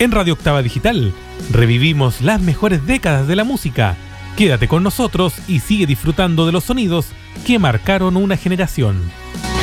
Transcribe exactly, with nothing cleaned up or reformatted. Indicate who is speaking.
Speaker 1: En Radio Octava Digital revivimos las mejores décadas de la música. Quédate con nosotros y sigue disfrutando de los sonidos que marcaron una generación.